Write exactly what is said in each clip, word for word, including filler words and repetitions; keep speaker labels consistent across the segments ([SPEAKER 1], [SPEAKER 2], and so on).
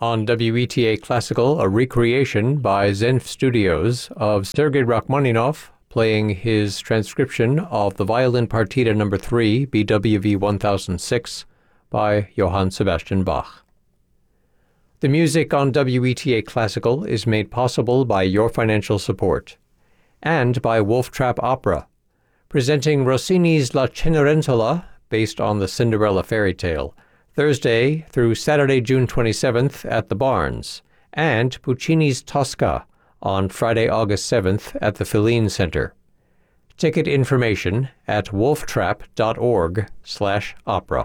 [SPEAKER 1] On W E T A Classical, a recreation by Zenf Studios of Sergei Rachmaninoff playing his transcription of the Violin Partita number three, B W V one thousand six, by Johann Sebastian Bach. The music on W E T A Classical is made possible by your financial support, and by Wolf Trap Opera, presenting Rossini's La Cenerentola, based on the Cinderella fairy tale, Thursday through Saturday, June twenty-seventh at the Barns, and Puccini's Tosca on Friday, August seventh at the Filene Center. Ticket information at wolftrap.org slash opera.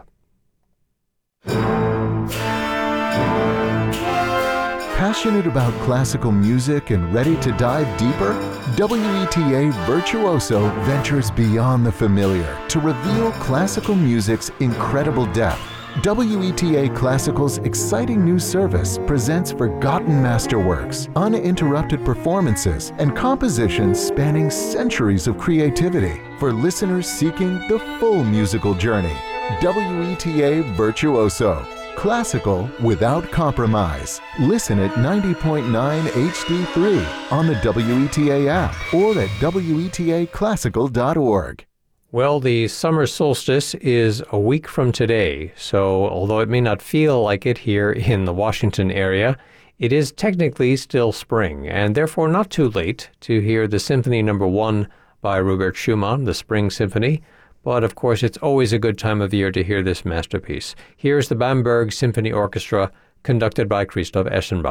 [SPEAKER 2] Passionate about classical music and ready to dive deeper? W E T A Virtuoso ventures beyond the familiar to reveal classical music's incredible depth. W E T A Classical's exciting new service presents forgotten masterworks, uninterrupted performances, and compositions spanning centuries of creativity for listeners seeking the full musical journey. W E T A Virtuoso. Classical without compromise. Listen at ninety point nine H D three on the W E T A app or at W E T A classical dot org.
[SPEAKER 1] Well, the summer solstice is a week from today, so although it may not feel like it here in the Washington area, it is technically still spring, and therefore not too late to hear the Symphony Number One by Robert Schumann, the Spring Symphony. But of course, it's always a good time of year to hear this masterpiece. Here's the Bamberg Symphony Orchestra, conducted by Christoph Eschenbach.